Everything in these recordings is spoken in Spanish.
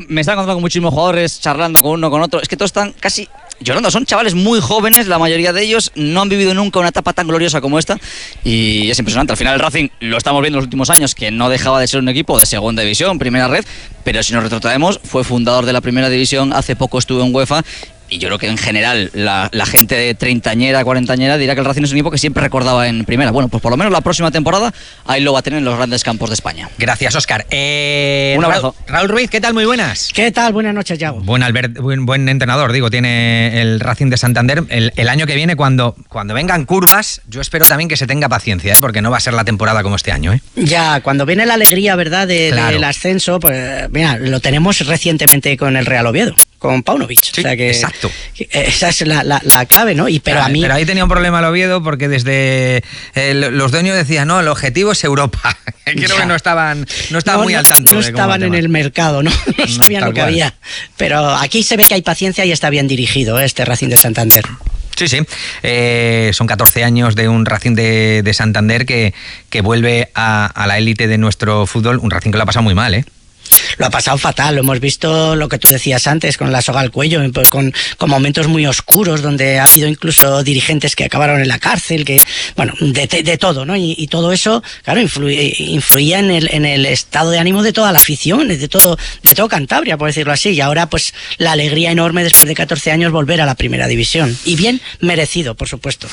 me estaba encontrando con muchísimos jugadores, charlando con uno, con otro. Es que todos están casi llorando. Son chavales muy jóvenes, la mayoría de ellos no han vivido nunca una etapa tan gloriosa como esta. Y es impresionante. Al final el Racing lo estamos viendo en los últimos años, que no dejaba de ser un equipo de segunda división, primera red. Pero si nos retrotraemos, fue fundador de la primera división, hace poco estuvo en UEFA. Y yo creo que en general la gente de treintañera, cuarentañera dirá que el Racing es un equipo que siempre recordaba en primera. Bueno, pues por lo menos la próxima temporada ahí lo va a tener en los grandes campos de España. Gracias, Óscar. Un abrazo. Raúl Ruiz, ¿qué tal? Muy buenas. ¿Qué tal? Buenas noches, Yago. Buen entrenador, digo, tiene el Racing de Santander. El año que viene, cuando vengan curvas, yo espero también que se tenga paciencia, porque no va a ser la temporada como este año. Ya, cuando viene la alegría, ¿verdad?, Claro. del ascenso, pues mira, lo tenemos recientemente con el Real Oviedo, con Paunovic. Sí, o sea que exacto. Esa es la clave, ¿no? Pero ahí tenía un problema el Oviedo, porque desde los dueños decían, no, el objetivo es Europa. Creo que no estaban muy al tanto. No estaban en el mercado, no sabían lo que había. Pero aquí se ve que hay paciencia y está bien dirigido este Racing de Santander. Sí. Son 14 años de un Racing de Santander que vuelve a la élite de nuestro fútbol. Un Racing que lo ha pasado muy mal, ¿eh? Lo ha pasado fatal, lo hemos visto, lo que tú decías antes, con la soga al cuello, con momentos muy oscuros donde ha habido incluso dirigentes que acabaron en la cárcel, que bueno, de todo, ¿no? Y todo eso, claro, influía en el estado de ánimo de toda la afición, de todo Cantabria, por decirlo así. Y ahora, pues, la alegría enorme después de 14 años volver a la primera división. Y bien merecido, por supuesto.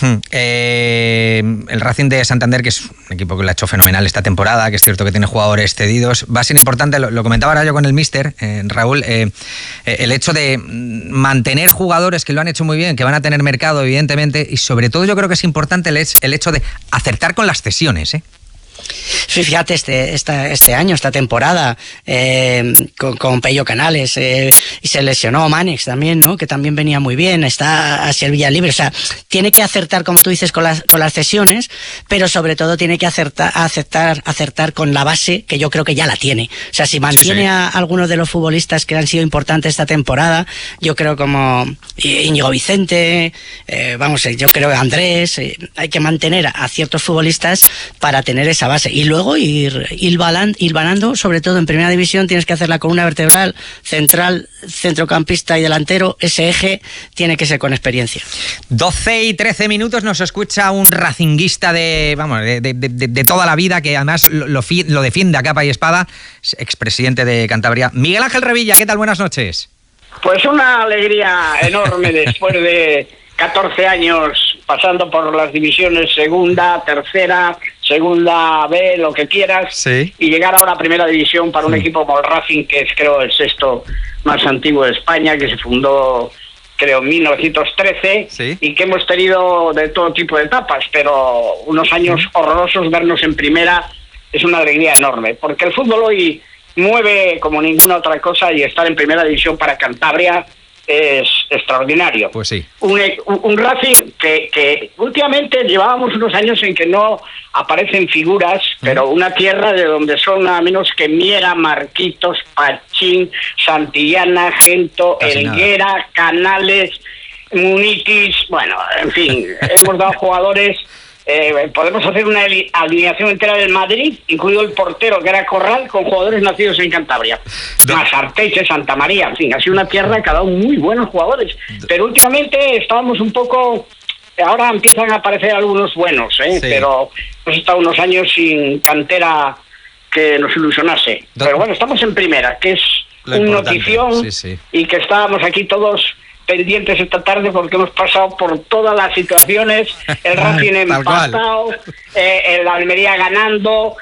El Racing de Santander, que es un equipo que lo ha hecho fenomenal esta temporada, que es cierto que tiene jugadores cedidos, va a ser importante, lo comentaba ahora yo con el míster, Raúl, el hecho de mantener jugadores que lo han hecho muy bien, que van a tener mercado, evidentemente, y sobre todo yo creo que es importante el hecho de acertar con las cesiones, Sí, fíjate, este año, esta temporada, con Pello Canales, y se lesionó Manex también, ¿no? Que también venía muy bien, está así el Villalibre. O sea, tiene que acertar, como tú dices, con las cesiones, pero sobre todo tiene que acertar con la base, que yo creo que ya la tiene. O sea, si mantiene a algunos de los futbolistas que han sido importantes esta temporada, yo creo como Íñigo Vicente, yo creo que Andrés, hay que mantener a ciertos futbolistas para tener esa base. Y luego ir hilvanando, sobre todo en primera división, tienes que hacer la columna vertebral, central, centrocampista y delantero. Ese eje tiene que ser con experiencia. 12:13, nos escucha un racinguista de toda la vida, que además lo defiende a capa y espada, expresidente de Cantabria. Miguel Ángel Revilla, ¿qué tal? Buenas noches. Pues una alegría enorme después de 14 años pasando por las divisiones segunda, tercera, segunda B, lo que quieras, sí, y llegar ahora a primera división para un equipo como el Racing, que es, creo, el sexto más antiguo de España, que se fundó, creo, en 1913, sí, y que hemos tenido de todo tipo de etapas, pero unos años horrorosos. Vernos en primera es una alegría enorme, porque el fútbol hoy mueve como ninguna otra cosa, y estar en primera división para Cantabria es extraordinario. Pues sí. Un Racing que últimamente llevábamos unos años en que no aparecen figuras, pero una tierra de donde son nada menos que Miera, Marquitos, Pachín, Santillana, Gento, Elguera, Canales, Munitis, bueno, en fin, hemos dado jugadores. Podemos hacer una alineación entera del Madrid, incluido el portero, que era Corral, con jugadores nacidos en Cantabria. Más Arteche, Santa María, en fin, ha sido una tierra que ha dado muy buenos jugadores. Pero últimamente estábamos un poco... Ahora empiezan a aparecer algunos buenos, sí, pero hemos estado unos años sin cantera que nos ilusionase. Pero bueno, estamos en primera, que es un notición, y que estábamos aquí todos pendientes esta tarde porque hemos pasado por todas las situaciones, el Racing empatado, el Almería ganando,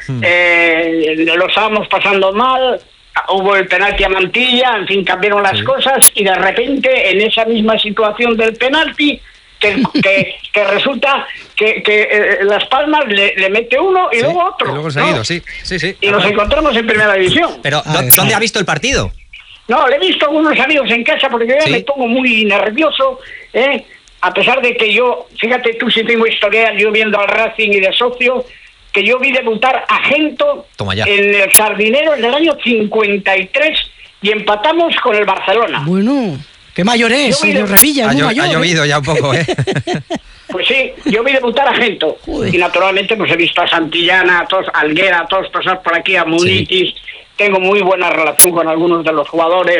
lo estábamos pasando mal, hubo el penalti a Mantilla, en fin, cambiaron las cosas, y de repente en esa misma situación del penalti que resulta que Las Palmas le mete uno y luego otro, y luego seguido, sí. Y nos encontramos en primera división. Pero ¿dónde ha visto el partido? No, le he visto a algunos amigos en casa, porque yo me pongo muy nervioso, a pesar de que yo, fíjate tú si tengo historia, yo viendo al Racing y de socio, que yo vi debutar a Gento en el Sardinero en el año 53 y empatamos con el Barcelona. Bueno, qué mayor es, señor Revilla, muy mayor. Ha llovido ya un poco, Pues sí, yo vi debutar a Gento. Y naturalmente pues he visto a Santillana, a todos, a Alguera, a todos pasar por aquí, a Munitis. Tengo muy buena relación con algunos de los jugadores,